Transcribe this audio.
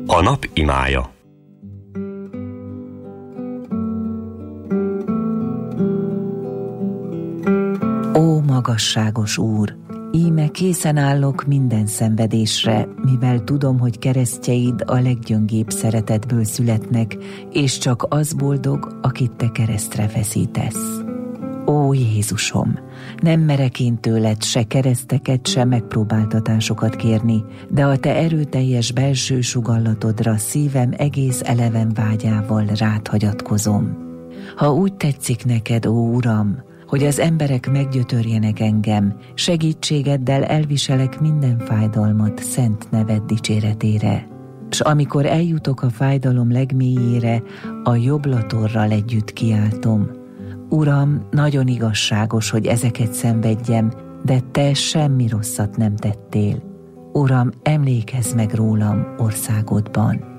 A nap imája. Ó magasságos Úr! Íme készen állok minden szenvedésre, mivel tudom, hogy keresztjeid a leggyöngébb szeretetből születnek, és csak az boldog, akit te keresztre feszítesz. Ó Jézusom! Nem merek én tőled se kereszteket, se megpróbáltatásokat kérni, de a te erőteljes belső sugallatodra szívem egész eleven vágyával rád hagyatkozom. Ha úgy tetszik neked, ó Uram, hogy az emberek meggyötörjenek engem, segítségeddel elviselek minden fájdalmat szent neved dicséretére. S amikor eljutok a fájdalom legmélyére, a jobb latorral együtt kiáltom: Uram, nagyon igazságos, hogy ezeket szenvedjem, de te semmi rosszat nem tettél. Uram, emlékezz meg rólam országodban.